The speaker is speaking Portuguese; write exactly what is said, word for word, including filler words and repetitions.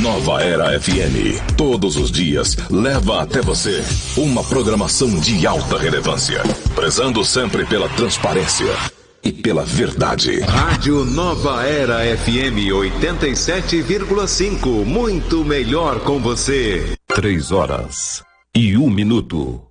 Nova Era F M, todos os dias, leva até você uma programação de alta relevância, prezando sempre pela transparência e pela verdade. Rádio Nova Era F M oitenta e sete vírgula cinco, muito melhor com você. Três horas e um minuto.